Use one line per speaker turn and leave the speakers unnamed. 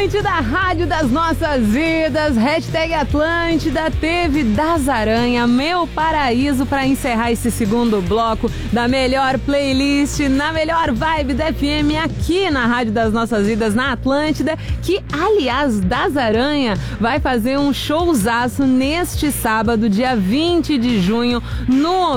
Atlântida, rádio das nossas vidas, hashtag Atlântida, teve Das Aranha, Meu Paraíso, para encerrar esse segundo bloco da melhor playlist, na melhor vibe da FM aqui na rádio das nossas vidas, na Atlântida, que, aliás, Das Aranha vai fazer um showzaço neste sábado, dia 20 de junho, no